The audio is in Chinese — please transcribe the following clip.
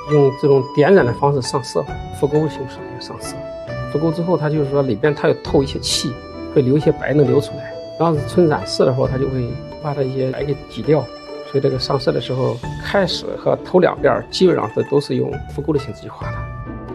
用这种点染的方式上色，浮勾形式就上色。浮勾之后，它就是说里边它有透一些气，会留一些白能流出来。然后纯染色的时候，它就会把它一些白给挤掉。所以这个上色的时候，开始和头2遍基本上都是用浮勾的形式去画的。